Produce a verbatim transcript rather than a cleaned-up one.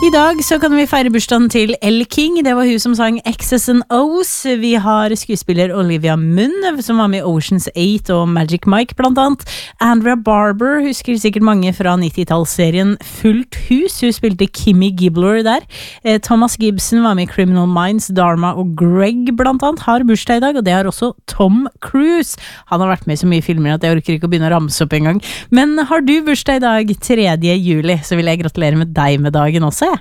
I dag så kan vi feire bursdagen til Elle King. Det var hun som sang X's and O's. Vi har skuespiller Olivia Munn, som var med i Ocean's eight og Magic Mike blant annet. Andrea Barber husker sikkert mange fra nittitallsserien Fullt hus. Hun spilte Kimmy Gibbler der. Eh, Thomas Gibson var med i Criminal Minds, Dharma og Greg blant annet har bursdag i dag, og det har også Tom Cruise. Han har vært med i så mye filmer at jeg orker ikke å begynne å ramse opp en gang. Men har du bursdag i dag, tredje juli, så vil jeg gratulere med deg med dagen også.